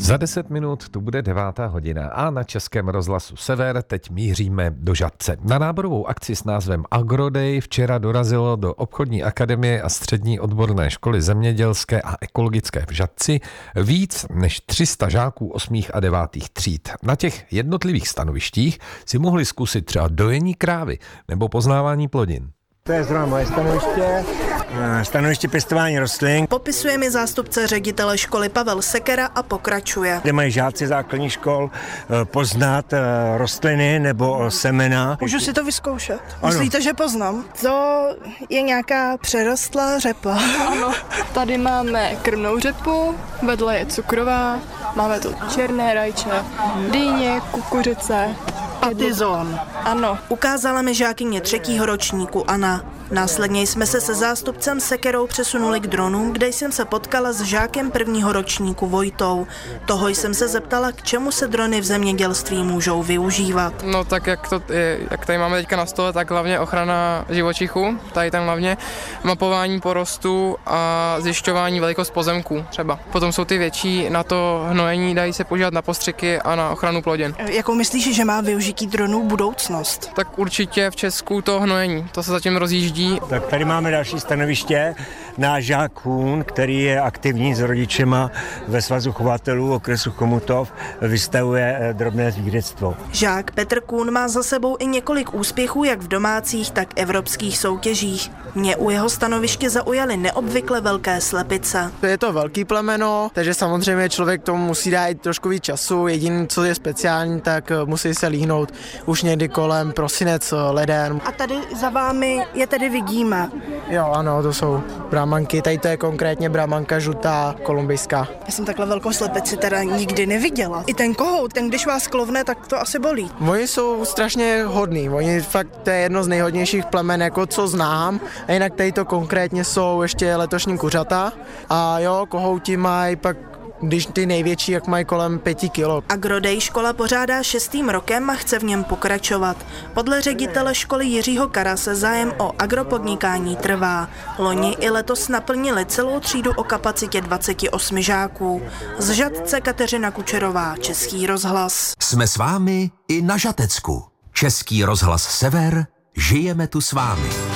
Za 10 minut tu bude 9:00 a na Českém rozhlasu Sever teď míříme do Žatce. Na náborovou akci s názvem Agroday včera dorazilo do obchodní akademie a střední odborné školy zemědělské a ekologické v Žatci víc než 300 žáků 8. a 9. tříd. Na těch jednotlivých stanovištích si mohli zkusit třeba dojení krávy nebo poznávání plodin. To je zrovna moje stanoviště pěstování rostlin. Popisuje mi zástupce ředitele školy Pavel Sekera a pokračuje. Kde mají žáci základních škol poznat rostliny nebo semena. Můžu si to vyzkoušet? Ano. Myslíte, že poznám? To je nějaká přerostlá řepa. Ano, tady máme krmnou řepu, vedle je cukrová, máme tu černé rajče, dýně, kukuřice. Patizón. Ano. Ukázala mi žákyně 3. ročníku Anna. Následně jsme se zástupcem Sekerou přesunuli k dronům, kde jsem se potkala s žákem 1. ročníku Vojtou. Toho jsem se zeptala, k čemu se drony v zemědělství můžou využívat. No tak jak tady máme teďka na stole, tak hlavně ochrana živočichů, tady tam hlavně mapování porostů a zjišťování velikost pozemků třeba. Potom jsou ty větší na to hnojení, dají se používat na postřiky a na ochranu plodin. Jakou myslíš, že má využití dronů budoucnost? Tak určitě v Česku to hnojení, to se zatím rozjíždí. Tak tady máme další stanoviště. Náš žák Kůn, který je aktivní s rodičema ve Svazu chovatelů okresu Chomutov, vystavuje drobné zvířectvo. Žák Petr Kůn má za sebou i několik úspěchů jak v domácích, tak evropských soutěžích. Mě u jeho stanoviště zaujaly neobvykle velké slepice. Je to velký plemeno, takže samozřejmě člověk tomu musí dát trošku víc času. Jediné, co je speciální, tak musí se líhnout už někdy kolem prosinec, leden. A tady za vámi je tedy vidíme. Jo, ano, to jsou brámanky. Tady to je konkrétně brámanka žlutá, kolumbijská. Já jsem takhle velkou slepici teda nikdy neviděla. I ten kohout, ten když vás klovne, tak to asi bolí. Oni jsou strašně hodný. Oni fakt, to je jedno z nejhodnějších plemen, jako co znám. A jinak tady to konkrétně jsou ještě letošní kuřata. A jo, kohouti mají pak, když ty největší, jak mají kolem 5 kilo. Agroday škola pořádá 6. rokem a chce v něm pokračovat. Podle ředitele školy Jiřího Karase zájem o agropodnikání trvá. Loni i letos naplnili celou třídu o kapacitě 28 žáků. Z Žatce Kateřina Kučerová, Český rozhlas. Jsme s vámi i na Žatecku. Český rozhlas Sever, žijeme tu s vámi.